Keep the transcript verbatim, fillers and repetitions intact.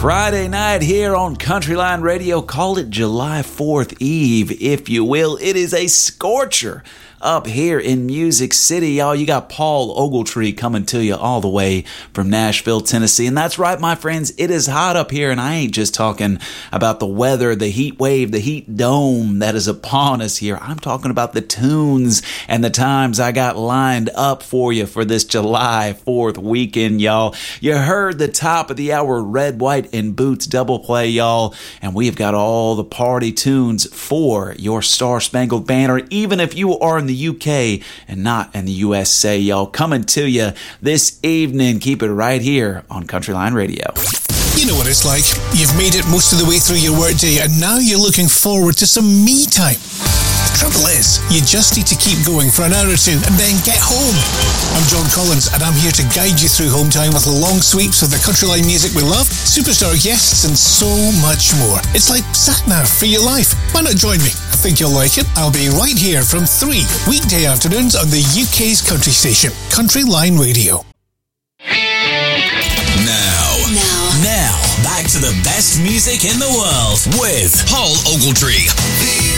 Friday night here on Countryline Radio. Call it July fourth Eve, if you will. It is a scorcher up here in Music City, y'all. You got Paul Ogletree coming to you all the way from Nashville, Tennessee. And that's right, my friends, it is hot up here, and I ain't just talking about the weather, the heat wave, the heat dome that is upon us here. I'm talking about the tunes and the times I got lined up for you for this July fourth weekend, y'all. You heard the top of the hour Red, White, and Boots double play, y'all, and we've got all the party tunes for your Star Spangled Banner, even if you are in the U K and not in the U S A, y'all. Coming to you this evening. Keep it right here on Countryline Radio. You know what it's like. You've made it most of the way through your workday, and now you're looking forward to some me time. The trouble is, you just need to keep going for an hour or two and then get home. I'm John Collins, and I'm here to guide you through home time with long sweeps of the Countryline music we love, superstar guests, and so much more. It's like sat-nav for your life. Why not join me? I think you'll like it. I'll be right here from three weekday afternoons on the U K's country station, Countryline Radio. Now, now, now, back to the best music in the world with Paul Ogletree.